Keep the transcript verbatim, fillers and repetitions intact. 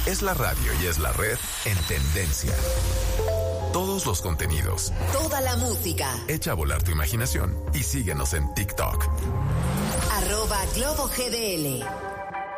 Es la radio y es la red en tendencia. Todos los contenidos. Toda la música. Echa a volar tu imaginación y síguenos en TikTok. Arroba Globo G D L.